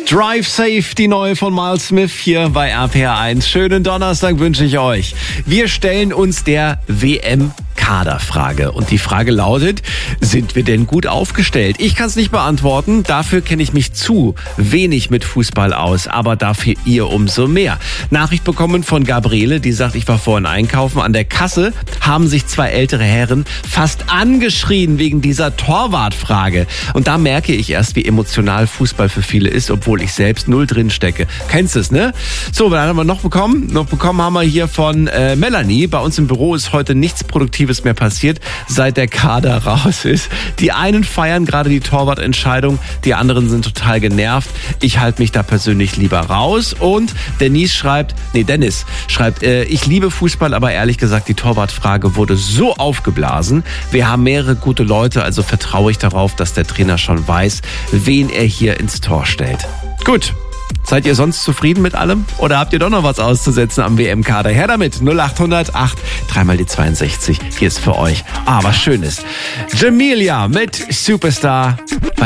Drive Safe, die neue von Miles Smith hier bei RPR1. Schönen Donnerstag wünsche ich euch. Wir stellen uns der WM-Kaderfrage. Und die Frage lautet, sind wir denn gut aufgestellt? Ich kann es nicht beantworten. Dafür kenne ich mich zu wenig mit Fußball aus. Aber dafür ihr umso mehr. Nachricht bekommen von Gabriele, die sagt, ich war vorhin einkaufen. An der Kasse haben sich zwei ältere Herren fast angeschrien wegen dieser Torwartfrage. Und da merke ich erst, wie emotional Fußball für viele ist, obwohl ich selbst null drin stecke. Kennst du es, ne? So, was haben wir noch bekommen? Noch bekommen haben wir hier von Melanie. Bei uns im Büro ist heute nichts Produktives mehr passiert, seit der Kader raus ist. Die einen feiern gerade die Torwartentscheidung, die anderen sind total genervt. Ich halte mich da persönlich lieber raus. Und Dennis schreibt, ich liebe Fußball, aber ehrlich gesagt, die Torwartfrage wurde so aufgeblasen. Wir haben mehrere gute Leute, also vertraue ich darauf, dass der Trainer schon weiß, wen er hier ins Tor stellt. Gut. Seid ihr sonst zufrieden mit allem? Oder habt ihr doch noch was auszusetzen am WM-Kader? Her damit, 0800 8 3 die 62. Hier ist für euch was Schönes. Jamelia mit Superstar.